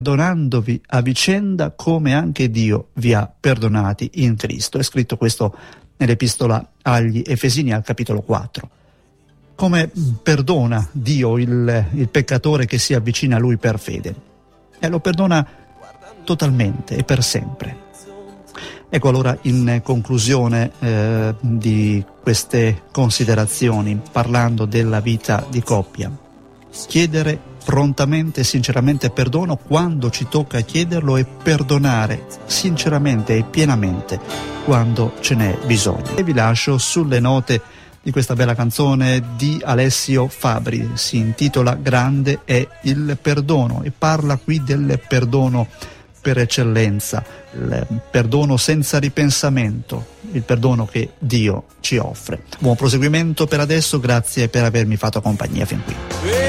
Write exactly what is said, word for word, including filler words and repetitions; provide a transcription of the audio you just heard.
perdonandovi a vicenda come anche Dio vi ha perdonati in Cristo. È scritto questo nell'epistola agli Efesini al capitolo quattro. Come perdona Dio il, il peccatore che si avvicina a Lui per fede? E lo perdona totalmente e per sempre. Ecco allora, in conclusione eh, di queste considerazioni, parlando della vita di coppia, chiedere prontamente e sinceramente perdono quando ci tocca chiederlo e perdonare sinceramente e pienamente quando ce n'è bisogno. E vi lascio sulle note di questa bella canzone di Alessio Fabri, si intitola Grande è il perdono e parla qui del perdono per eccellenza, il perdono senza ripensamento, il perdono che Dio ci offre. Buon proseguimento per adesso, grazie per avermi fatto compagnia fin qui.